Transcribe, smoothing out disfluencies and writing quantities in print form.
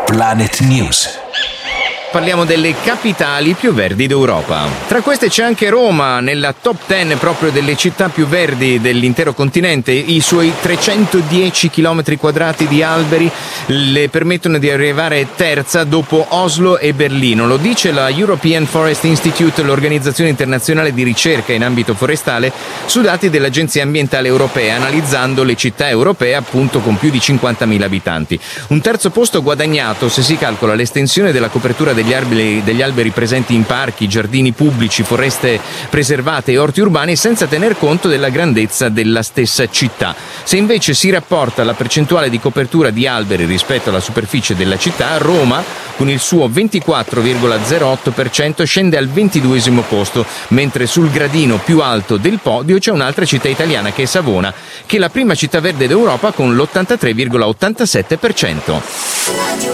Planet News. Parliamo delle capitali più verdi d'Europa. Tra queste c'è anche Roma, nella top 10 proprio delle città più verdi dell'intero continente. I suoi 310 km quadrati di alberi le permettono di arrivare terza dopo Oslo e Berlino. Lo dice la European Forest Institute, l'organizzazione internazionale di ricerca in ambito forestale, su dati dell'Agenzia Ambientale Europea, analizzando le città europee appunto con più di 50.000 abitanti. Un terzo posto guadagnato se si calcola l'estensione della copertura degli alberi presenti in parchi, giardini pubblici, foreste preservate e orti urbani, senza tener conto della grandezza della stessa città. Se invece si rapporta la percentuale di copertura di alberi rispetto alla superficie della città, Roma, con il suo 24,08%, scende al 22esimo posto, mentre sul gradino più alto del podio c'è un'altra città italiana, che è Savona, che è la prima città verde d'Europa con l'83,87%.